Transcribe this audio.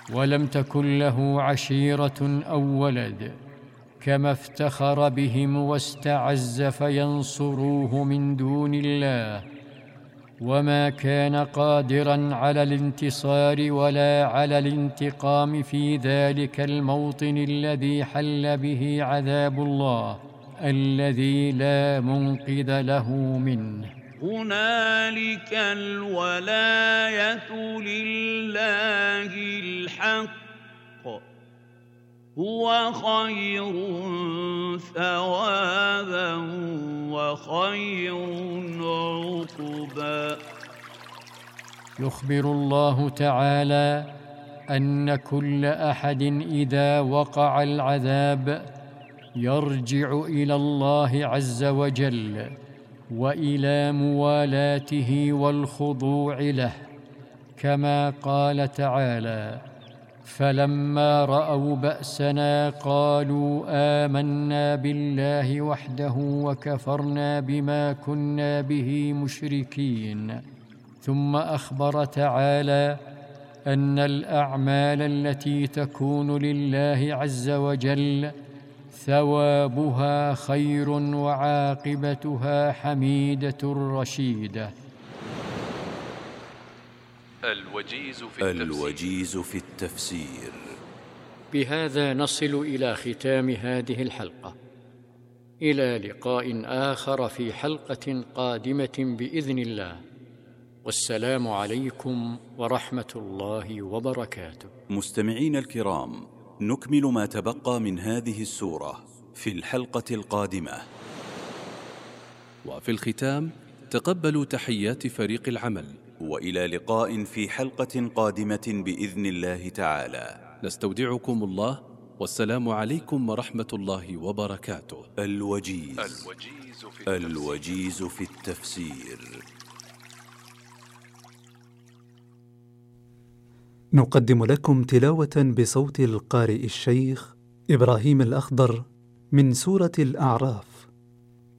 ولم تكن له عشيرة أو ولد، كما افتخر بهم واستعز فينصروه من دون الله، وما كان قادراً على الانتصار ولا على الانتقام في ذلك الموطن الذي حل به عذاب الله الذي لا منقذ له منه. هنالك الولاية لله الحق، هو خير ثوابا وخير عقبا. يخبر الله تعالى أن كل أحد إذا وقع العذاب يرجع إلى الله عز وجل وإلى موالاته والخضوع له، كما قال تعالى: فلما رأوا بأسنا قالوا آمنا بالله وحده وكفرنا بما كنا به مشركين. ثم أخبر تعالى أن الأعمال التي تكون لله عز وجل ثوابها خير وعاقبتها حميدة رشيدة. الوجيز في التفسير. بهذا نصل إلى ختام هذه الحلقة، إلى لقاء آخر في حلقة قادمة بإذن الله، والسلام عليكم ورحمة الله وبركاته. مستمعين الكرام، نكمل ما تبقى من هذه السورة في الحلقة القادمة. وفي الختام تقبلوا تحيات فريق العمل، وإلى لقاء في حلقة قادمة بإذن الله تعالى. نستودعكم الله، والسلام عليكم ورحمة الله وبركاته. الوجيز في التفسير. نقدم لكم تلاوة بصوت القارئ الشيخ إبراهيم الأخضر من سورة الأعراف.